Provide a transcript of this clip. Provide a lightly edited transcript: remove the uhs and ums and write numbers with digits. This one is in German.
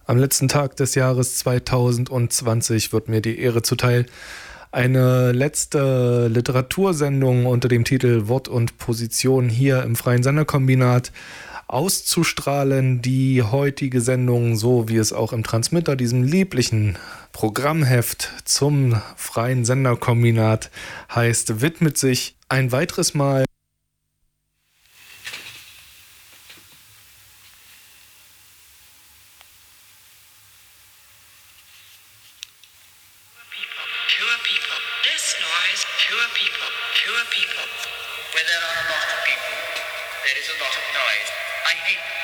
Am letzten Tag des Jahres 2020 wird mir die Ehre zuteil, eine letzte Literatursendung unter dem Titel Wort und Position hier im Freien Senderkombinat auszustrahlen. Die heutige Sendung, so wie es auch im Transmitter, diesem lieblichen Programmheft zum Freien Senderkombinat heißt, widmet sich ein weiteres Mal Where there are a lot of people, there is a lot of noise. I hate